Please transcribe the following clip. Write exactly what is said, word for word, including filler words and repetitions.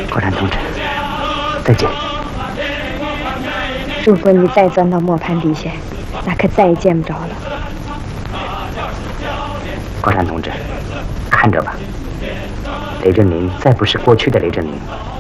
高山同志，再见。 如果你再钻到磨盘底下，那可再也见不着了。 高山同志，看着吧，雷震林再不是过去的雷震林。